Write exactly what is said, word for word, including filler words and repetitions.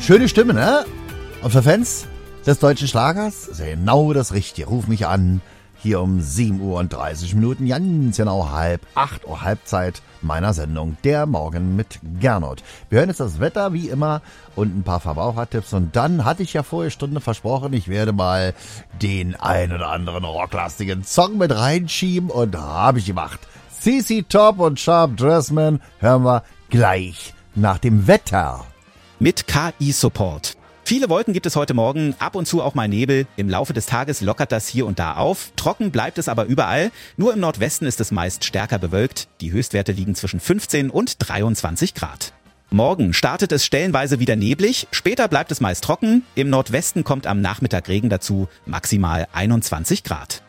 Schöne Stimme, ne? Und für Fans des deutschen Schlagers ist ja genau das Richtige. Ruf mich an, hier um sieben Uhr und dreißig Minuten, ganz genau halb acht Uhr Halbzeit meiner Sendung Der Morgen mit Gernot. Wir hören jetzt das Wetter wie immer und ein paar Verbrauchertipps. Und dann hatte ich ja vorher Stunde versprochen, ich werde mal den ein oder anderen rocklastigen Song mit reinschieben und habe ich gemacht. C C Top und Sharp Dressman hören wir gleich nach dem Wetter. Mit K I-Support. Viele Wolken gibt es heute Morgen, ab und zu auch mal Nebel. Im Laufe des Tages lockert das hier und da auf. Trocken bleibt es aber überall. Nur im Nordwesten ist es meist stärker bewölkt. Die Höchstwerte liegen zwischen fünfzehn und dreiundzwanzig Grad. Morgen startet es stellenweise wieder neblig. Später bleibt es meist trocken. Im Nordwesten kommt am Nachmittag Regen dazu, maximal einundzwanzig Grad.